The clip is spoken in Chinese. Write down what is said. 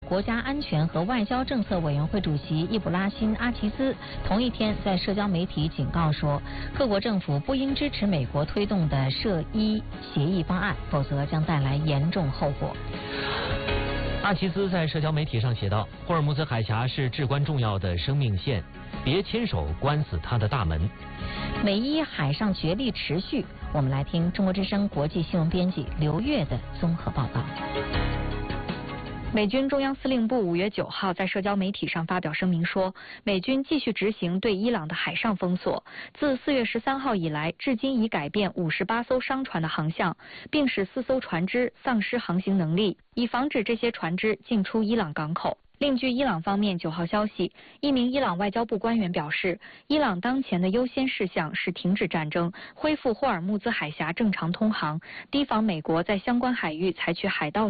国家安全和外交政策委员会主席易卜拉欣·阿齐兹同一天在社交媒体警告说，各国政府不应支持美国推动的涉伊协议方案，否则将带来严重后果。 阿齐兹在社交媒体上写道：“霍尔木兹海峡是至关重要的生命线，别亲手关死它的大门。” 美伊海上角力持续，我们来听中国之声国际新闻编辑刘越的综合报道。 美军中央司令部5月9号在社交媒体上发表声明说，美军继续执行对伊朗的海上封锁，自4月13号以来，至今已改变58艘商船的航向，并使4艘船只丧失航行能力，以防止这些船只进出伊朗港口。另据伊朗方面9号消息，一名伊朗外交部官员表示，伊朗当前的优先事项是停止战争，恢复霍尔木兹海峡正常通航，提防美国在相关海域采取海盗